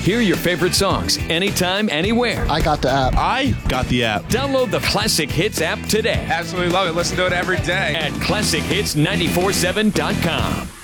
Hear your favorite songs anytime, anywhere. I got the app. I got the app. Download the Classic Hits app today Absolutely love it. Listen to it every day at ClassicHits947.com.